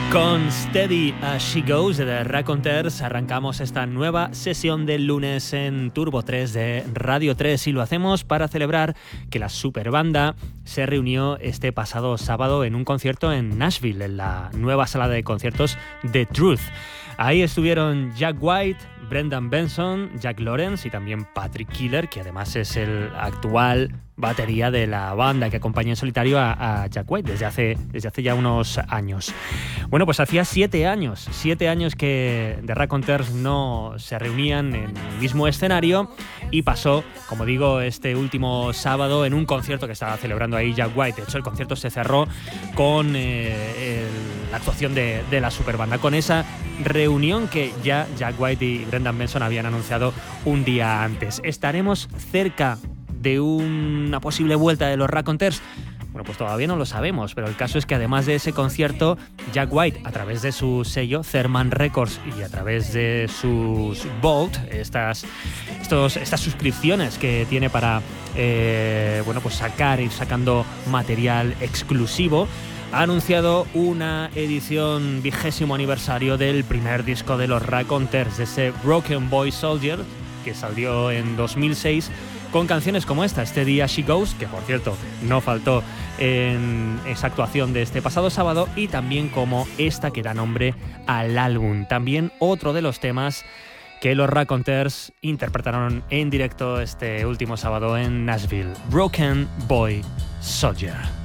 Con Steady As She Goes de The Raconteurs arrancamos esta nueva sesión del lunes en Turbo 3 de Radio 3 y lo hacemos para celebrar que la superbanda se reunió este pasado sábado en un concierto en Nashville, en la nueva sala de conciertos The Truth. Ahí estuvieron Jack White, Brendan Benson, Jack Lawrence y también Patrick Killer, que además es el actual batería de la banda que acompaña en solitario a Jack White desde hace ya unos años. Bueno, pues hacía 7 años que The Raconteurs no se reunían en el mismo escenario y pasó, como digo, este último sábado en un concierto que estaba celebrando ahí Jack White. De hecho, el concierto se cerró con la actuación de la superbanda, con esa reunión que ya Jack White y Brendan Benson habían anunciado un día antes. ¿Estaremos cerca de una posible vuelta de los Raconteurs? Bueno, pues todavía no lo sabemos, pero el caso es que además de ese concierto, Jack White, a través de su sello Therman Records y a través de sus Vault, estas suscripciones que tiene para pues ir sacando material exclusivo, ha anunciado una edición 20º aniversario del primer disco de los Raconteurs, de ese Broken Boy Soldier, que salió en 2006, con canciones como esta, Steady As She Goes, que por cierto no faltó en esa actuación de este pasado sábado, y también como esta que da nombre al álbum. También otro de los temas que los Raconteurs interpretaron en directo este último sábado en Nashville, Broken Boy Soldier.